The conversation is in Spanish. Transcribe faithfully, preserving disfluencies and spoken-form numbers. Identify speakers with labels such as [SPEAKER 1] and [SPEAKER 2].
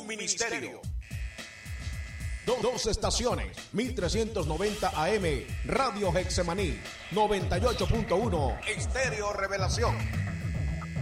[SPEAKER 1] un ministerio.
[SPEAKER 2] Dos, dos estaciones, mil trescientos noventa A M, Radio Hexemaní, noventa y ocho punto uno,
[SPEAKER 1] Estéreo Revelación.